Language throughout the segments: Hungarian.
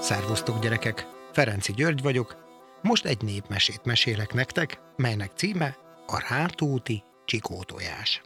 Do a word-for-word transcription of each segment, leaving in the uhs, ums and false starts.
Szervusztok, gyerekek! Ferenci György vagyok. Most egy népmesét mesélek nektek, melynek címe a Rátóti csikótojás.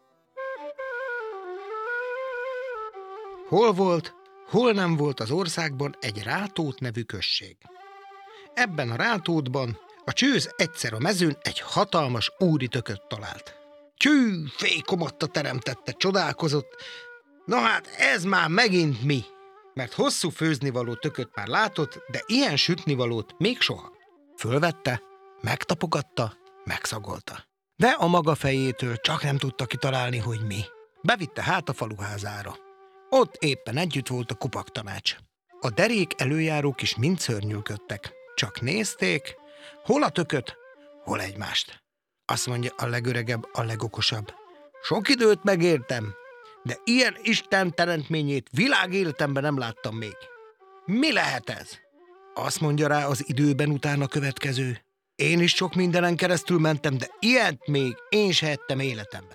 Hol volt, hol nem volt az országban egy Rátót nevű község. Ebben a Rátótban a csőz egyszer a mezőn egy hatalmas úri tököt talált. Tyű, fékomatta teremtette, csodálkozott. Na hát ez már megint mi? Mert hosszú főznivaló tököt már látott, de ilyen sütnivalót még soha. Fölvette, megtapogatta, megszagolta. De a maga fejétől csak nem tudta kitalálni, hogy mi. Bevitte hát a faluházára. Ott éppen együtt volt a kupaktanács. A derék előjárók is mind szörnyűködtek. Csak nézték, hol a tököt, hol egymást. Azt mondja a legöregebb, a legokosabb. Sok időt megértem, de ilyen Isten teremtményét világéletemben nem láttam még. Mi lehet ez? Azt mondja rá az időben utána következő. Én is sok mindenen keresztül mentem, de ilyet még én se ettem életemben.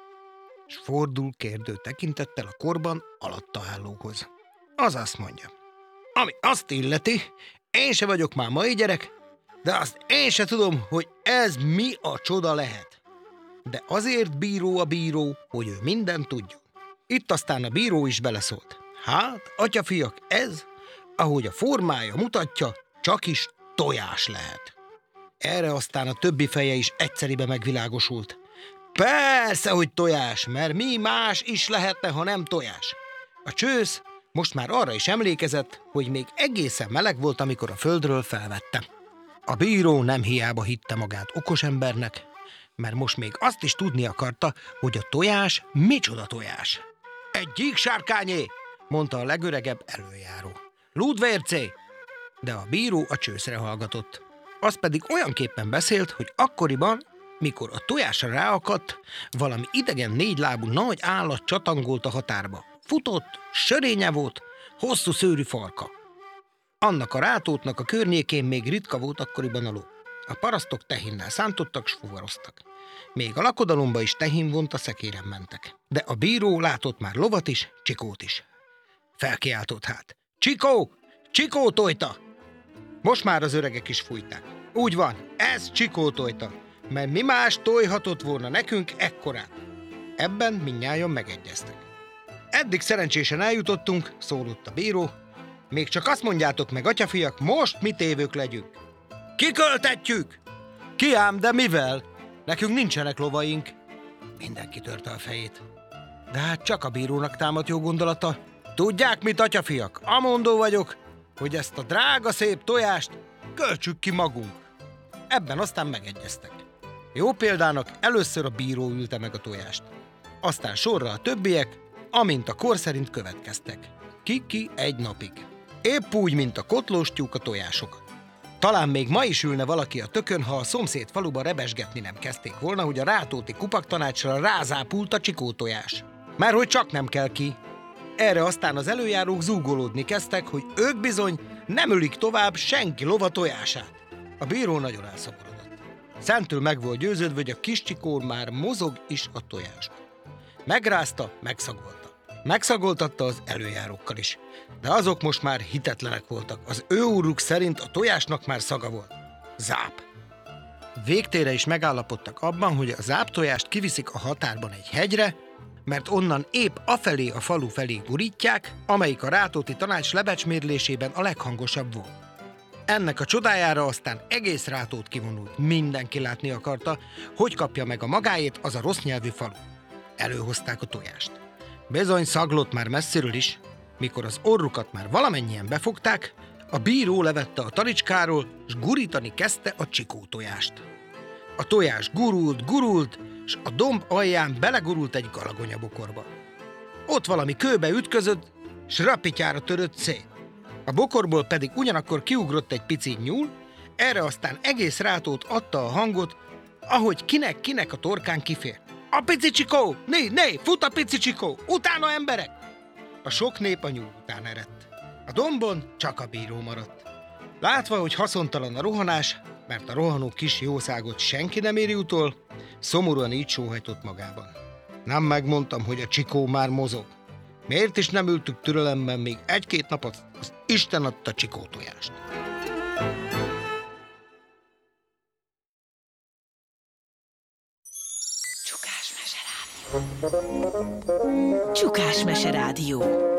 És fordul kérdő tekintettel a korban alatta állókhoz. Az azt mondja. Ami azt illeti, én se vagyok már mai gyerek, de azt én se tudom, hogy ez mi a csoda lehet. De azért bíró a bíró, hogy ő mindent tudjon. Itt aztán a bíró is beleszólt. Hát, atyafiak, ez, ahogy a formája mutatja, csak is tojás lehet. Erre aztán a többi feje is egyszeribe megvilágosult. Persze, hogy tojás, mert mi más is lehetne, ha nem tojás. A csősz most már arra is emlékezett, hogy még egészen meleg volt, amikor a földről felvette. A bíró nem hiába hitte magát okos embernek, mert most még azt is tudni akarta, hogy a tojás micsoda tojás. Egy gyíksárkányé, mondta a legöregebb előjáró. Lúdvércé! De a bíró a csőszre hallgatott. Az pedig olyanképpen beszélt, hogy akkoriban, mikor a tojásra ráakadt, valami idegen négylábú nagy állat csatangolt a határba. Futott, sörénye volt, hosszú szőrű farka. Annak a Rátótnak a környékén még ritka volt akkoriban a ló. A parasztok tehénnel szántottak, s fuvaroztak. Még a lakodalomba is tehénvont a szekéren mentek. De a bíró látott már lovat is, Csikót is. Felkiáltott hát. Csikó! Csikó tojta! Most már az öregek is fújták. Úgy van, ez Csikó tojta, mert mi más tojhatott volna nekünk ekkorát. Ebben mindnyájan megegyeztek. Eddig szerencsésen eljutottunk, szólott a bíró. Még csak azt mondjátok meg, atyafiak, most mi tévők legyünk. Kiköltetjük! Ki ám, de mivel? Nekünk nincsenek lovaink. Mindenki törte a fejét. De hát csak a bírónak támadt jó gondolata. Tudják mit, atyafiak? Amondó vagyok, hogy ezt a drága szép tojást költsük ki magunk. Ebben aztán megegyeztek. Jó példának először a bíró ülte meg a tojást. Aztán sorra a többiek, amint a kor szerint következtek. Ki-ki egy napig. Épp úgy, mint a kotlós tyúk a tojásokat. Talán még ma is ülne valaki a tökön, ha a szomszéd faluba rebesgetni nem kezdték volna, hogy a Rátóti kupaktanácsra rázápult a csikótojás. Mert hogy csak nem kell ki. Erre aztán az előjárók zúgolódni kezdtek, hogy ők bizony nem ülik tovább senki lova tojását. A bíró nagyon elszomorodott. Szentül meg volt győződve, hogy a kis Csikó már mozog is a tojásban. Megrázta, megszagolta. Megszagoltatta az előjárókkal is. De azok most már hitetlenek voltak. Az ő úruk szerint a tojásnak már szaga volt. Záp. Végtére is megállapodtak abban, hogy a záptojást kiviszik a határban egy hegyre, mert onnan épp afelé a falu felé gurítják, amelyik a Rátóti tanács lebecsmérlésében a leghangosabb volt. Ennek a csodájára aztán egész Rátót kivonult. Mindenki látni akarta, hogy kapja meg a magáét az a rossz nyelvű falu. Előhozták a tojást. Bizony szaglott már messziről is. Mikor az orrukat már valamennyien befogták, a bíró levette a talicskáról, és gurítani kezdte a Csikó tojást. A tojás gurult, gurult, és a domb alján belegurult egy galagonyabokorba. Ott valami kőbe ütközött, s rapityára törött szét. A bokorból pedig ugyanakkor kiugrott egy pici nyúl, erre aztán egész Rátót adta a hangot, ahogy kinek-kinek a torkán kifér. A pici Csikó! Né, né, fut a pici Csikó! Utána emberek! A sok nép a nyúl után eredt. A dombon csak a bíró maradt. Látva, hogy haszontalan a rohanás, mert a rohanó kis jószágot senki nem éri utol, szomorúan így sóhajtott magában. Nem megmondtam, hogy a Csikó már mozog. Miért is nem ültük türelemben még egy-két napot az Isten adta csikótojást? Csukás Meserádió. Csukás Meserádió.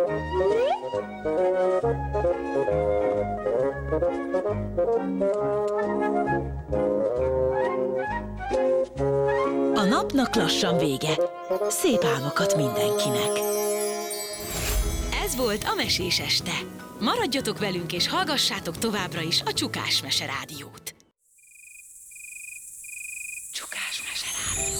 A napnak lassan vége. Szép álmokat mindenkinek. Ez volt a Mesés este. Maradjatok velünk és hallgassátok továbbra is a Csukás Meserádiót. Csukás Meserádió.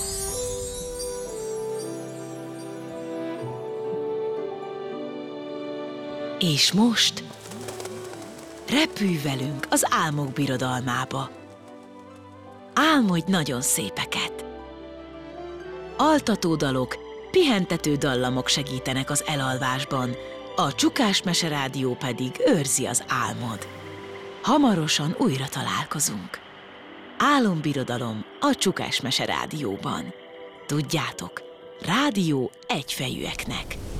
És most repülj velünk az álmok birodalmába. Álmodj nagyon szépeket. Altató dalok, pihentető dallamok segítenek az elalvásban, a Csukás Meserádió pedig őrzi az álmod. Hamarosan újra találkozunk. Álombirodalom a Csukás Meserádióban. Tudjátok, rádió egyfejűeknek.